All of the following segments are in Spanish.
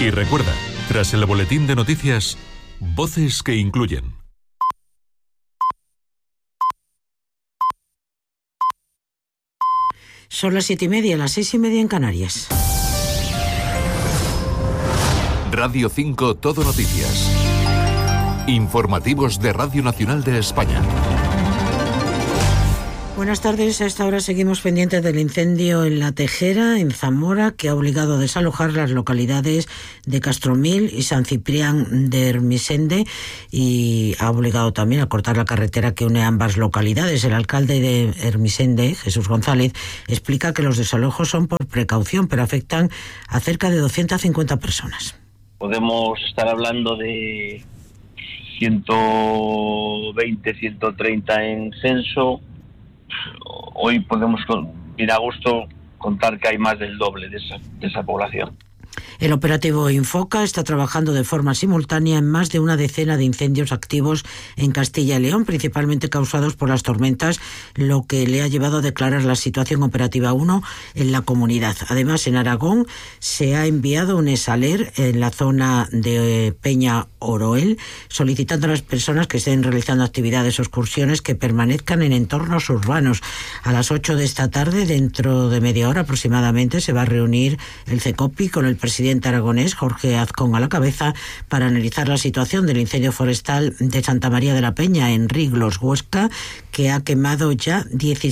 Y recuerda, tras el boletín de noticias, voces que incluyen. Son las 7:30, las 6:30 en Canarias. Radio 5 Todo Noticias. Informativos de Radio Nacional de España. Buenas tardes. A esta hora seguimos pendientes del incendio en La Tejera, en Zamora, que ha obligado a desalojar las localidades de Castromil y San Ciprián de Ermessende y ha obligado también a cortar la carretera que une ambas localidades. El alcalde de Ermessende, Jesús González, explica que los desalojos son por precaución, pero afectan a cerca de 250 personas. Podemos estar hablando de 120, 130 en censo. Hoy podemos, bien a gusto, contar que hay más del doble de esa población. El operativo Infoca está trabajando de forma simultánea en más de una decena de incendios activos en Castilla y León, principalmente causados por las tormentas, lo que le ha llevado a declarar la situación operativa 1 en la comunidad. Además, en Aragón se ha enviado un ESALER en la zona de Peña Oroel, solicitando a las personas que estén realizando actividades o excursiones que permanezcan en entornos urbanos. A las 8 de esta tarde, dentro de media hora aproximadamente, se va a reunir el CECOPI con el presidente aragonés, Jorge Azcón, a la cabeza, para analizar la situación del incendio forestal de Santa María de la Peña en Riglos, Huesca, que ha quemado ya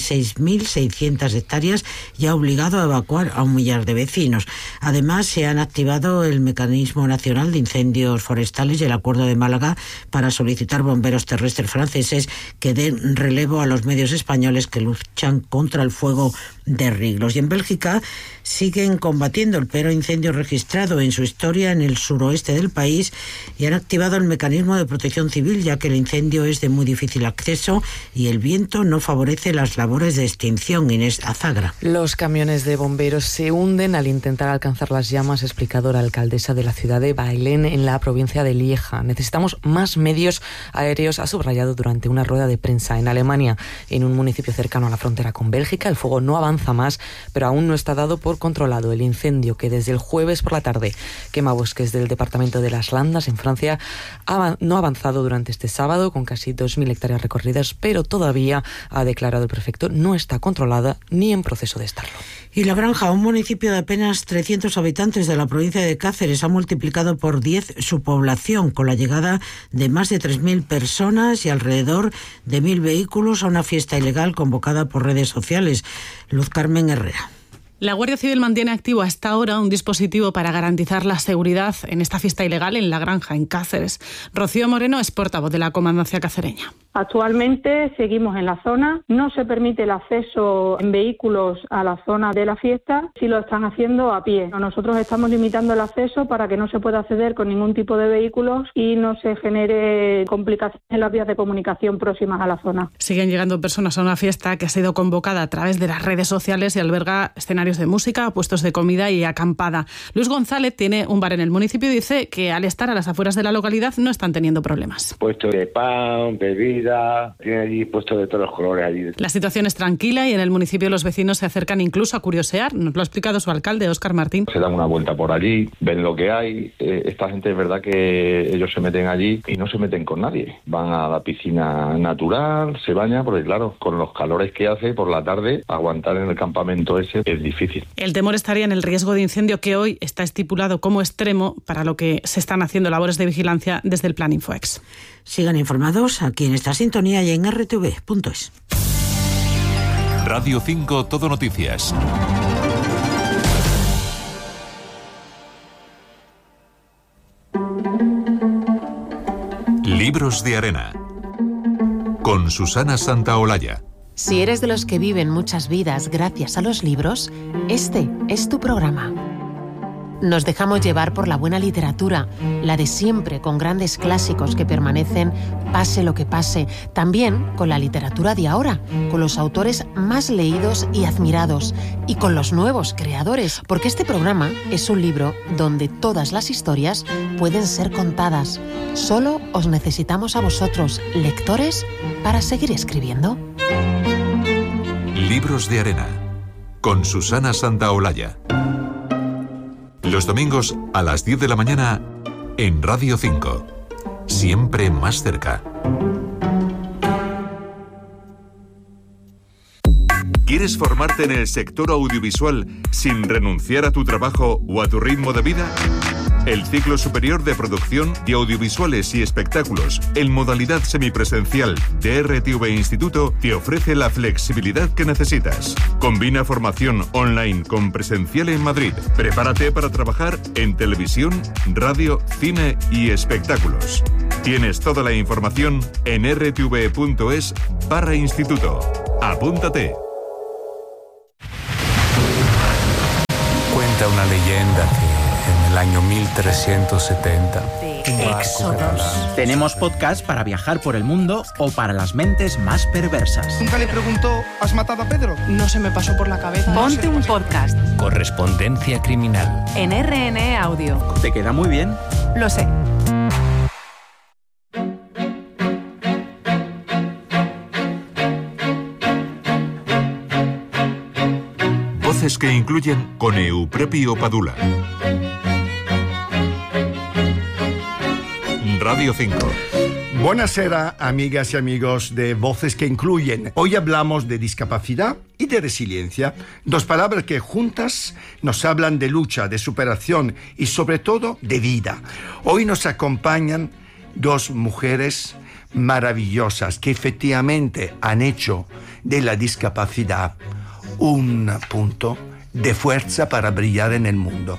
16.600 hectáreas y ha obligado a evacuar a 1 millar de vecinos. Además, se han activado el Mecanismo Nacional de Incendios Forestales y el Acuerdo de Málaga para solicitar bomberos terrestres franceses que den relevo a los medios españoles que luchan contra el fuego de Riglos. Y en Bélgica siguen combatiendo el peor incendio registrado en su historia en el suroeste del país y han activado el mecanismo de protección civil, ya que el incendio es de muy difícil acceso y el viento no favorece las labores de extinción. Inés Azagra. Los camiones de bomberos se hunden al intentar alcanzar las llamas, ha explicado la alcaldesa de la ciudad de Bailén, en la provincia de Lieja. Necesitamos más medios aéreos, ha subrayado durante una rueda de prensa. En Alemania, en un municipio cercano a la frontera con Bélgica, el fuego no avanza más, pero aún no está dado por controlado. El incendio, que desde el jueves por la tarde quema bosques del departamento de las Landas, en Francia, no ha avanzado durante este sábado, con casi 2.000 hectáreas recorridas, pero todavía, ha declarado el prefecto, no está controlada ni en proceso de estarlo. Y La Granja, un municipio de apenas 300 habitantes de la provincia de Cáceres, ha multiplicado por 10 su población, con la llegada de más de 3.000 personas y alrededor de 1.000 vehículos a una fiesta ilegal convocada por redes sociales. Luz Carmen Herrera. La Guardia Civil mantiene activo hasta ahora un dispositivo para garantizar la seguridad en esta fiesta ilegal en La Granja, en Cáceres. Rocío Moreno es portavoz de la Comandancia Cacereña. Actualmente seguimos en la zona, no se permite el acceso en vehículos a la zona de la fiesta, si lo están haciendo a pie. Nosotros estamos limitando el acceso para que no se pueda acceder con ningún tipo de vehículos y no se genere complicaciones en las vías de comunicación próximas a la zona. Siguen llegando personas a una fiesta que ha sido convocada a través de las redes sociales y alberga escenarios de música, puestos de comida y acampada. Luis González tiene un bar en el municipio y dice que al estar a las afueras de la localidad no están teniendo problemas. Puesto de pan, bebida, tiene allí puestos de todos los colores allí. La situación es tranquila y en el municipio los vecinos se acercan incluso a curiosear. Nos lo ha explicado su alcalde, Óscar Martín. Se dan una vuelta por allí, ven lo que hay. Esta gente es verdad que ellos se meten allí y no se meten con nadie. Van a la piscina natural, se bañan, porque claro, con los calores que hace por la tarde, aguantar en el campamento ese es difícil. El temor estaría en el riesgo de incendio, que hoy está estipulado como extremo, para lo que se están haciendo labores de vigilancia desde el Plan Infoex. Sigan informados aquí en esta sintonía y en rtv.es. Radio 5 Todo Noticias. Libros de arena. Con Susana Santaolalla. Si eres de los que viven muchas vidas gracias a los libros, este es tu programa. Nos dejamos llevar por la buena literatura, la de siempre, con grandes clásicos que permanecen pase lo que pase. También con la literatura de ahora, con los autores más leídos y admirados, y con los nuevos creadores, porque este programa es un libro donde todas las historias pueden ser contadas. Solo os necesitamos a vosotros, lectores, para seguir escribiendo. Libros de arena, con Susana Santaolalla. Los domingos a las 10 de la mañana en Radio 5. Siempre más cerca. ¿Quieres formarte en el sector audiovisual sin renunciar a tu trabajo o a tu ritmo de vida? El ciclo superior de producción de audiovisuales y espectáculos en modalidad semipresencial de RTV Instituto te ofrece la flexibilidad que necesitas. Combina formación online con presencial en Madrid. Prepárate para trabajar en televisión, radio, cine y espectáculos. Tienes toda la información en rtv.es/instituto. Apúntate. Cuenta una leyenda que en el año 1370 Éxodos. Tenemos podcast para viajar por el mundo o para las mentes más perversas. Nunca le preguntó, ¿has matado a Pedro? No se me pasó por la cabeza. Ponte un podcast. Correspondencia criminal. En RN Audio. ¿Te queda muy bien? Lo sé. Voces que incluyen con Eupropio Padula. Radio 5. Buonasera, amigas y amigos de Voces que Incluyen. Hoy hablamos de discapacidad y de resiliencia, dos palabras que juntas nos hablan de lucha, de superación y sobre todo de vida. Hoy nos acompañan dos mujeres maravillosas que efectivamente han hecho de la discapacidad un punto de fuerza para brillar en el mundo.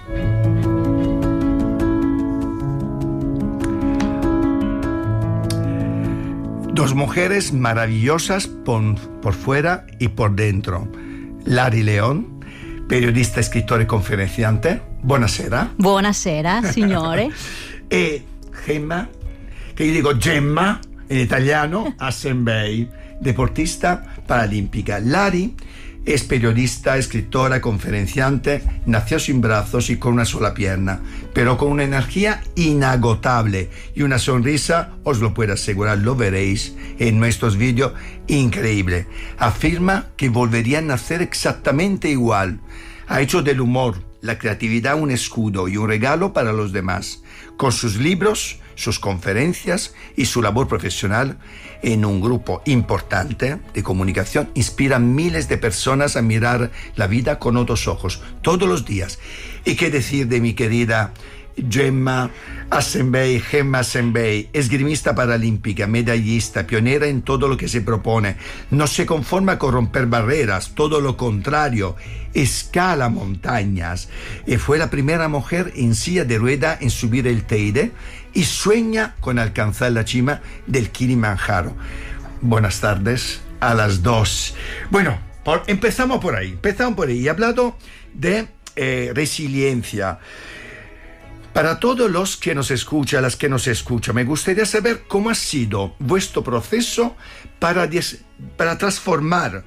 Dos mujeres maravillosas por fuera y por dentro. Lari León, periodista, escritora y conferenciante. Buonasera. Buonasera, signore. E Gemma, che io dico Gemma in italiano, Assenbei, deportista paralimpica. Lari es periodista, escritora, conferenciante, nació sin brazos y con una sola pierna, pero con una energía inagotable y una sonrisa, os lo puedo asegurar, lo veréis en nuestros vídeos, increíble. Afirma que volvería a nacer exactamente igual. Ha hecho del humor, la creatividad un escudo y un regalo para los demás. Con sus libros, sus conferencias y su labor profesional en un grupo importante de comunicación inspira a miles de personas a mirar la vida con otros ojos todos los días. ¿Y qué decir de mi querida Gemma Assenbei, esgrimista paralímpica, medallista, pionera en todo lo que se propone? No se conforma con romper barreras, todo lo contrario, escala montañas. Fue la primera mujer en silla de rueda en subir el Teide y sueña con alcanzar la cima del Kilimanjaro. Buenas tardes a las dos. Bueno, empezamos por ahí. He hablado de resiliencia. Para todos los que nos escuchan, las que nos escuchan, me gustaría saber cómo ha sido vuestro proceso para transformar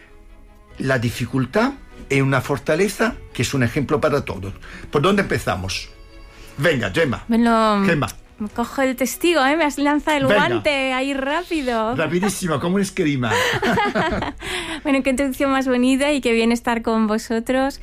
la dificultad en una fortaleza que es un ejemplo para todos. ¿Por dónde empezamos? Venga, Gemma. Bueno, Gemma. Cojo el testigo, me has lanzado el guante ahí rápido. Rapidísimo, como un esgrima. Bueno, qué introducción más bonita y qué bien estar con vosotros.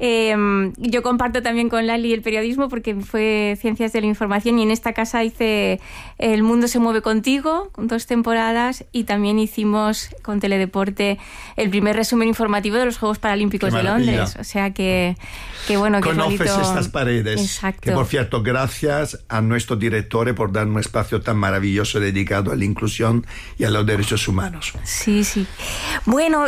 Yo comparto también con Lali el periodismo porque fue Ciencias de la Información y en esta casa hice El Mundo se mueve contigo, con 2 temporadas, y también hicimos con Teledeporte el primer resumen informativo de los Juegos Paralímpicos de Londres. O sea que bueno, que conoces bonito. Estas paredes. Exacto. Que por cierto, gracias a nuestro director por dar un espacio tan maravilloso dedicado a la inclusión y a los derechos humanos. Sí. Bueno,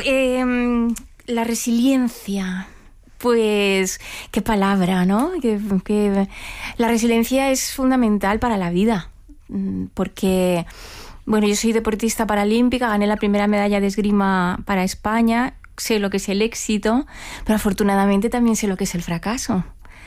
la resiliencia. Pues, qué palabra, ¿no? Que la resiliencia es fundamental para la vida, porque, bueno, yo soy deportista paralímpica, gané la primera medalla de esgrima para España, sé lo que es el éxito, pero afortunadamente también sé lo que es el fracaso,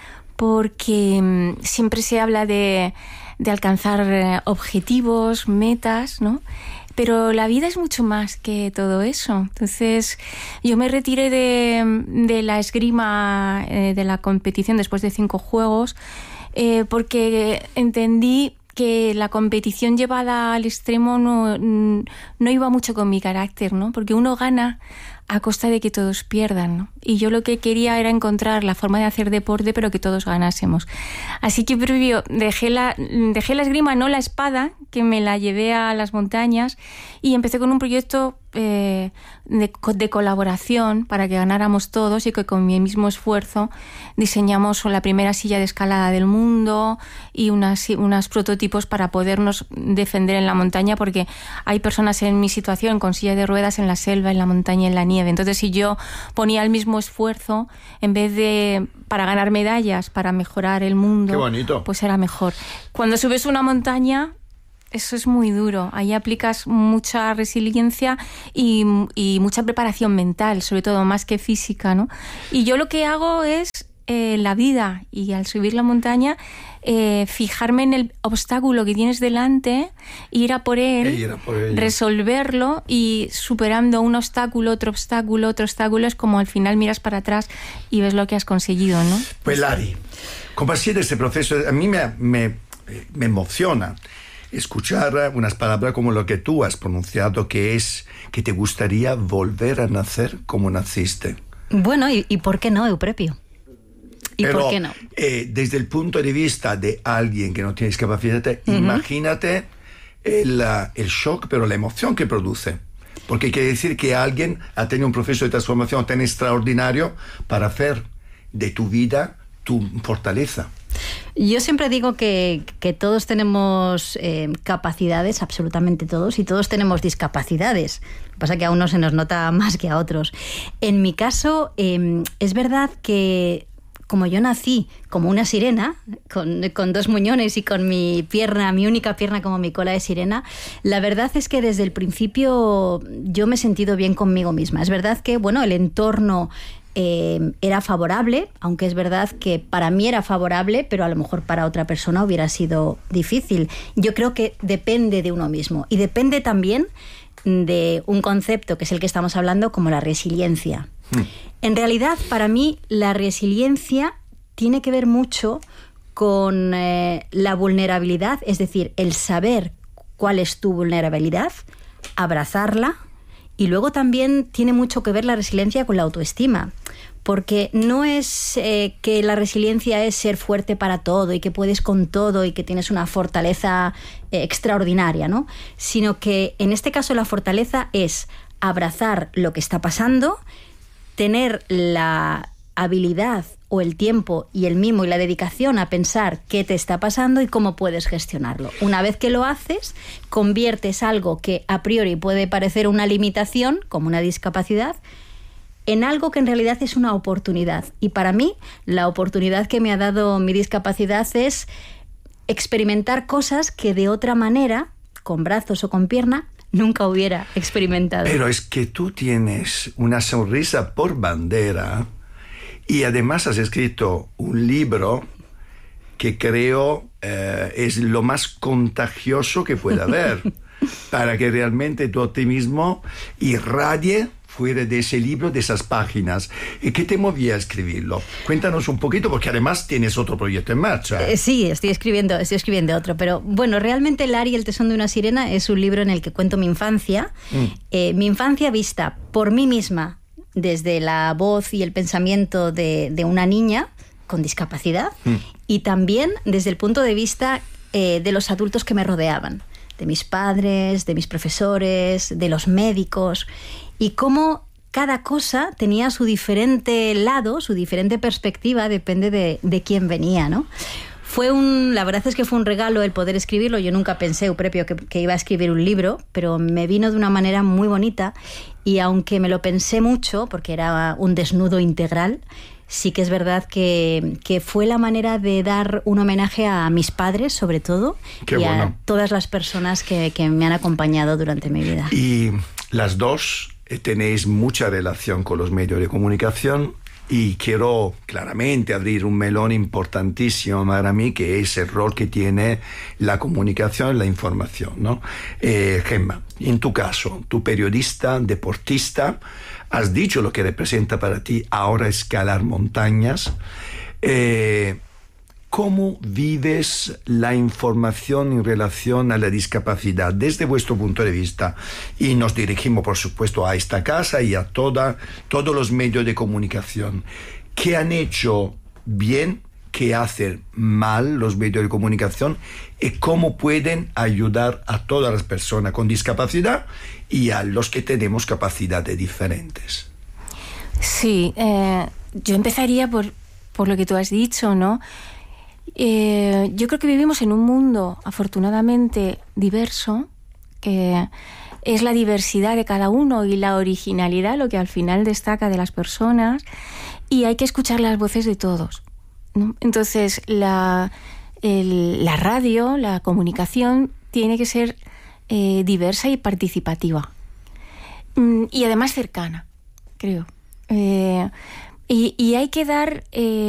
porque siempre se habla de alcanzar objetivos, metas, ¿no? Pero la vida es mucho más que todo eso. Entonces, yo me retiré de la esgrima, de la competición después de 5 juegos, porque entendí que la competición llevada al extremo no iba mucho con mi carácter, ¿no? Porque uno gana a costa de que todos pierdan, ¿no? Y yo lo que quería era encontrar la forma de hacer deporte, pero que todos ganásemos. Así que previo dejé la esgrima, no la espada, que me la llevé a las montañas, y empecé con un proyecto de colaboración para que ganáramos todos, y que con mi mismo esfuerzo diseñamos la primera silla de escalada del mundo y unos prototipos para podernos defender en la montaña, porque hay personas en mi situación con silla de ruedas en la selva, en la montaña, en la nieve. Entonces, si yo ponía el mismo esfuerzo, en vez de para ganar medallas, para mejorar el mundo, qué bonito, pues era mejor. Cuando subes una montaña, eso es muy duro. Ahí aplicas mucha resiliencia y mucha preparación mental, sobre todo, más que física, ¿no? Y yo lo que hago es la vida, y al subir la montaña, fijarme en el obstáculo que tienes delante, ir a por él, resolverlo, y superando un obstáculo, otro obstáculo, otro obstáculo, es como al final miras para atrás y ves lo que has conseguido, ¿no? Pues Lari, ¿cómo ha sido este proceso? A mí me emociona escuchar unas palabras como lo que tú has pronunciado, que es que te gustaría volver a nacer como naciste. Bueno, ¿y por qué no, Euprepio? ¿Y pero, por qué no? Desde el punto de vista de alguien que no tiene discapacidad, imagínate el shock, pero la emoción que produce. Porque quiere decir que alguien ha tenido un proceso de transformación tan extraordinario para hacer de tu vida tu fortaleza. Yo siempre digo que todos tenemos capacidades, absolutamente todos, y todos tenemos discapacidades. Lo que pasa es que a unos se nos nota más que a otros. En mi caso, es verdad que como yo nací como una sirena, con dos muñones y con mi única pierna como mi cola de sirena, la verdad es que desde el principio yo me he sentido bien conmigo misma. Es verdad que, bueno, el entorno era favorable, aunque es verdad que para mí era favorable, pero a lo mejor para otra persona hubiera sido difícil. Yo creo que depende de uno mismo, y depende también de un concepto que es el que estamos hablando, como la resiliencia. En realidad, para mí, la resiliencia tiene que ver mucho con la vulnerabilidad, es decir, el saber cuál es tu vulnerabilidad, abrazarla, y luego también tiene mucho que ver la resiliencia con la autoestima, porque no es que la resiliencia es ser fuerte para todo y que puedes con todo y que tienes una fortaleza extraordinaria, ¿no? Sino que en este caso la fortaleza es abrazar lo que está pasando, tener la habilidad o el tiempo y el mimo y la dedicación a pensar qué te está pasando y cómo puedes gestionarlo. Una vez que lo haces, conviertes algo que a priori puede parecer una limitación, como una discapacidad, en algo que en realidad es una oportunidad. Y para mí, la oportunidad que me ha dado mi discapacidad es experimentar cosas que de otra manera, con brazos o con pierna, nunca hubiera experimentado. Pero es que tú tienes una sonrisa por bandera, y además has escrito un libro que creo es lo más contagioso que puede haber, para que realmente tu optimismo irradie fuera de ese libro, de esas páginas. ¿Y qué te movía a escribirlo? Cuéntanos un poquito, porque además tienes otro proyecto en marcha. Sí, estoy escribiendo otro, pero bueno, realmente Lari, el tesón de una sirena, es un libro en el que cuento mi infancia, mi infancia vista por mí misma, desde la voz y el pensamiento de una niña con discapacidad, y también desde el punto de vista de los adultos que me rodeaban, de mis padres, de mis profesores, de los médicos, y cómo cada cosa tenía su diferente lado, su diferente perspectiva, depende de quién venía, ¿no? La verdad es que fue un regalo el poder escribirlo. Yo nunca pensé, Euprepio, que iba a escribir un libro, pero me vino de una manera muy bonita, y aunque me lo pensé mucho, porque era un desnudo integral, sí que es verdad que fue la manera de dar un homenaje a mis padres, sobre todo, a todas las personas que me han acompañado durante mi vida. Y las dos tenéis mucha relación con los medios de comunicación, y quiero claramente abrir un melón importantísimo para mí, que es el rol que tiene la comunicación y la información, ¿no? Gemma, en tu caso, tu periodista, deportista, has dicho lo que representa para ti ahora escalar montañas. ¿Cómo vives la información en relación a la discapacidad desde vuestro punto de vista? Y nos dirigimos, por supuesto, a esta casa y a todos los medios de comunicación. ¿Qué han hecho bien? ¿Qué hacen mal los medios de comunicación? ¿Y cómo pueden ayudar a todas las personas con discapacidad y a los que tenemos capacidades diferentes? Sí, yo empezaría por lo que tú has dicho, ¿no? Yo creo que vivimos en un mundo afortunadamente diverso, que es la diversidad de cada uno y la originalidad lo que al final destaca de las personas, y hay que escuchar las voces de todos, ¿no? Entonces la radio, la comunicación tiene que ser diversa y participativa, y además cercana, creo. Y hay que dar